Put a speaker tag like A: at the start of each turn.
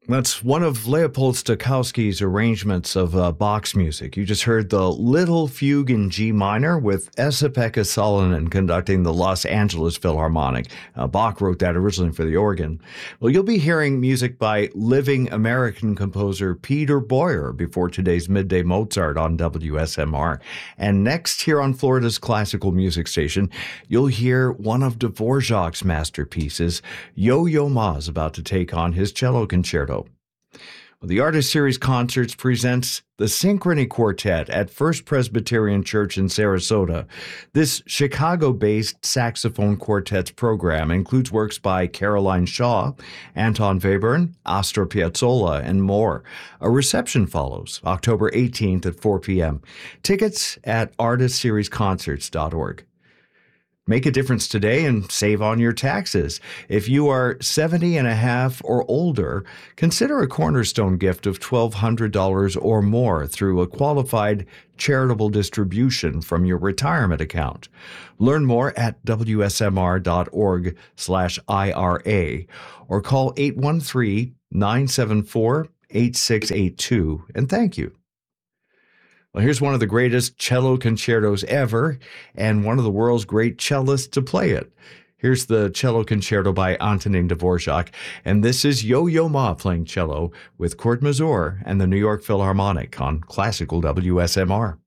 A: That's one of Leopold Stokowski's arrangements of Bach's music. You just heard the Little Fugue in G minor with Esa-Pekka Salonen conducting the Los Angeles Philharmonic. Bach wrote that originally for the organ. Well, you'll be hearing music by living American composer Peter Boyer before today's Midday Mozart on WSMR. And next, here on Florida's classical music station, you'll hear one of Dvorak's masterpieces. Yo-Yo Ma is about to take on his cello concerto. Well, the Artist Series Concerts presents the Synchrony Quartet at First Presbyterian Church in Sarasota. This Chicago-based saxophone quartet's program includes works by Caroline Shaw, Anton Webern, Astor Piazzolla, and more. A reception follows October 18th at 4 p.m. Tickets at artistseriesconcerts.org. Make a difference today and save on your taxes. If you are 70 and a half or older, consider a cornerstone gift of $1,200 or more through a qualified charitable distribution from your retirement account. Learn more at wsmr.org/IRA or call 813-974-8682. And thank you. Well, here's one of the greatest cello concertos ever, and one of the world's great cellists to play it. Here's the cello concerto by Antonin Dvorak, and this is Yo-Yo Ma playing cello with Kurt Masur and the New York Philharmonic on Classical WSMR.